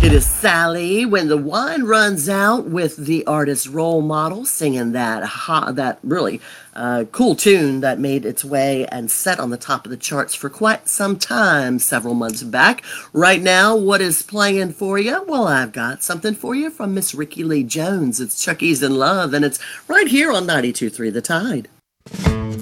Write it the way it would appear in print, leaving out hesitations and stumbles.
It is Sally when the wine runs out with the artist role model singing that really cool tune that made its way and set on the top of the charts for quite some time several months back. Right now, what is playing for you? Well, I've got something for you from Miss Ricky Lee Jones. It's Chucky's in Love, and it's right here on 92.3 The Tide.